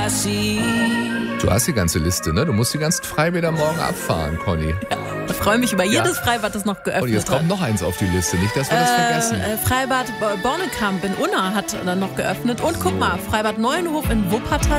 Du hast die ganze Liste, ne? Du musst die ganzen Freibäder morgen abfahren, Conny. Ich freue mich über jedes Freibad, das noch geöffnet Und jetzt kommt hat. noch eins auf die Liste, nicht, dass wir das vergessen. Freibad Bornekamp in Unna hat dann noch geöffnet. Und guck mal, Freibad Neuenhof in Wuppertal